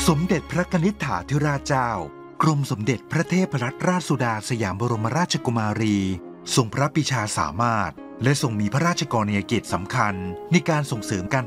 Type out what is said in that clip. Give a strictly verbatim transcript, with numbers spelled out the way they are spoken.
สมเด็จพระกนิษฐาธิราชเจ้ากรมสมเด็จพระเทพรัตนราชสุดาสยามบรมราชกุมารีทรงพระปรีชาสามารถและทรงมีพระราชกรณียกิจสำคัญในการส่งเสริมการ